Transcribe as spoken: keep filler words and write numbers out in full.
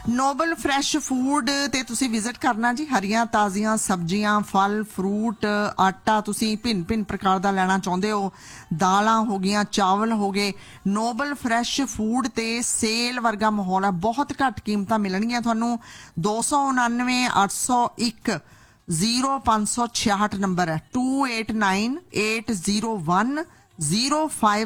Nobel fresh food ਤੇ ਤੁਸੀਂ visit ਕਰਨਾ ਜੀ। ਹਰੀਆਂ ਤਾਜ਼ੀਆਂ ਸਬਜ਼ੀਆਂ, ਫਲ, ਫਰੂਟ, ਆਟਾ ਤੁਸੀਂ ਭਿੰਨ ਭਿੰਨ ਪ੍ਰਕਾਰ ਦਾ ਲੈਣਾ ਚਾਹੁੰਦੇ ਹੋ, ਦਾਲਾਂ ਹੋ ਗਈਆਂ, ਚਾਵਲ ਹੋ ਗਏ। ਨੋਬਲ ਫਰੈਸ਼ ਫੂਡ ਤੇ ਸੇਲ ਵਰਗਾ ਮਾਹੌਲ ਹੈ। ਬਹੁਤ ਘੱਟ ਕੀਮਤਾਂ ਮਿਲਣਗੀਆਂ ਤੁਹਾਨੂੰ। ਦੋ ਸੌ ਉਣਾਨਵੇਂ ਅੱਠ ਸੌ ਇੱਕ ਜ਼ੀਰੋ ਪੰਜ ਸੌ ਛਿਆਹਠ ਨੰਬਰ ਹੈ। To eight nine eight zero one zero ਫਾइव